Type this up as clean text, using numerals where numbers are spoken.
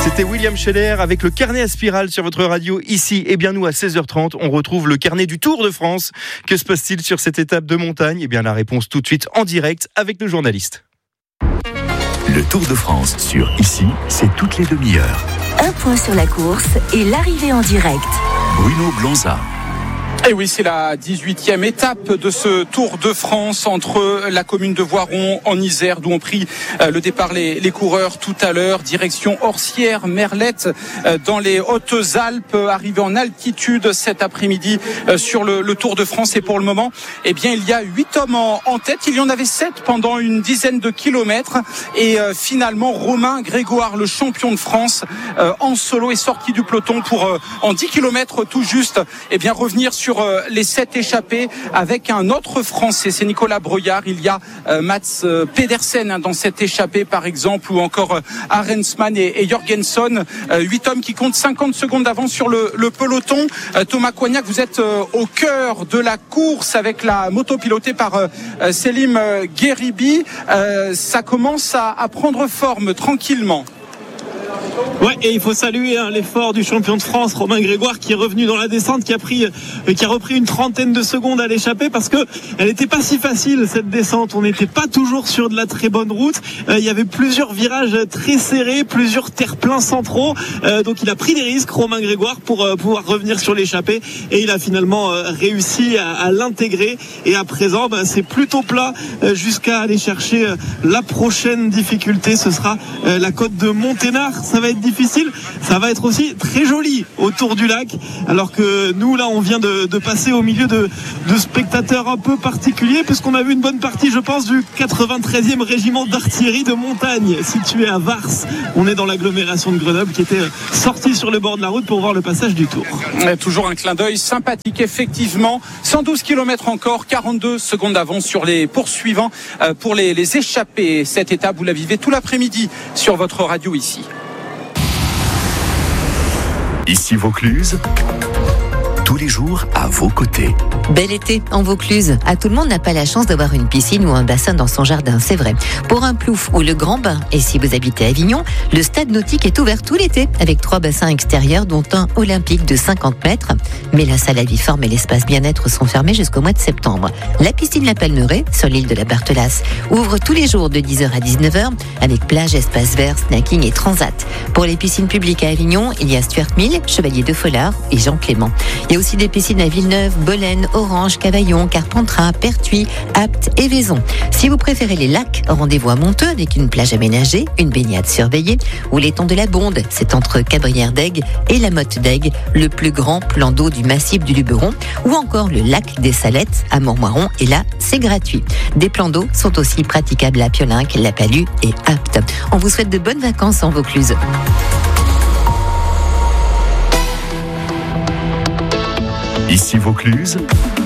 C'était William Scheller avec le carnet à spirale sur votre radio ici. Et bien nous à 16h30, on retrouve le carnet du Tour de France. Que se passe-t-il sur cette étape de montagne ? Eh bien la réponse tout de suite en direct avec nos journalistes. Le Tour de France sur Ici, c'est toutes les demi-heures. Un point sur la course et l'arrivée en direct. Bruno Blanza. Et oui, c'est la 18e étape de ce Tour de France entre la commune de Voiron en Isère, d'où ont pris le départ les coureurs tout à l'heure, direction Orsières, Merlette, dans les Hautes-Alpes, arrivé en altitude cet après-midi sur le Tour de France. Et pour le moment, eh bien, il y a 8 hommes en tête. Il y en avait 7 pendant une dizaine de kilomètres. Et finalement, Romain Grégoire, le champion de France, en solo, est sorti du peloton pour, en 10 kilomètres tout juste, eh bien, revenir sur les 7 échappés avec un autre Français, c'est Nicolas Breuillard. Il y a Mats Pedersen dans cette échappée par exemple, ou encore Arensman et Jorgensen, 8 hommes qui comptent 50 secondes d'avance sur le peloton. Thomas Coignac, vous êtes au cœur de la course avec la moto pilotée par Selim Gheribi. Ça commence à prendre forme tranquillement. Ouais, et il faut saluer l'effort du champion de France, Romain Grégoire, qui est revenu dans la descente, qui a repris une trentaine de secondes à l'échappée, parce que elle n'était pas si facile cette descente. On n'était pas toujours sur de la très bonne route. Il y avait plusieurs virages très serrés, plusieurs terre-pleins centraux. Donc il a pris des risques, Romain Grégoire, pour pouvoir revenir sur l'échappée, et il a finalement réussi à l'intégrer. Et à présent, c'est plutôt plat jusqu'à aller chercher la prochaine difficulté. Ce sera la côte de Monténard. Ça va être difficile, ça va être aussi très joli autour du lac, alors que nous là on vient de passer au milieu de spectateurs un peu particuliers, puisqu'on a vu une bonne partie, je pense, du 93e régiment d'artillerie de montagne situé à Vars. On est dans l'agglomération de Grenoble, qui était sorti sur le bord de la route pour voir le passage du Tour. Toujours un clin d'œil sympathique, effectivement. 112 km encore, 42 secondes d'avance sur les poursuivants pour les échappés. Cette étape, vous la vivez tout l'après-midi sur votre radio ici. Ici Vaucluse, tous les jours à vos côtés. Bel été en Vaucluse. Tout le monde n'a pas la chance d'avoir une piscine ou un bassin dans son jardin, c'est vrai. Pour un plouf ou le grand bain, et si vous habitez à Avignon, le stade nautique est ouvert tout l'été avec 3 bassins extérieurs, dont un olympique de 50 mètres. Mais la salle Aviforme et l'espace bien-être sont fermés jusqu'au mois de septembre. La piscine La Palmeraie, sur l'île de la Barthelasse, ouvre tous les jours de 10h à 19h avec plage, espace vert, snacking et transat. Pour les piscines publiques à Avignon, il y a Stuart Mill, Chevalier de Folard et Jean Clément. Il y a aussi des piscines à Villeneuve, Bolène, Orange, Cavaillon, Carpentras, Pertuis, Apt et Vaison. Si vous préférez les lacs, rendez-vous à Monteux avec une plage aménagée, une baignade surveillée, ou l'étang de la Bonde, c'est entre Cabrières d'Aigues et la Motte d'Aigues, le plus grand plan d'eau du massif du Luberon, ou encore le lac des Salettes à Montmoiron, et là, c'est gratuit. Des plans d'eau sont aussi praticables à Piolinc, La Palue et Apt. On vous souhaite de bonnes vacances en Vaucluse. Ici Vaucluse,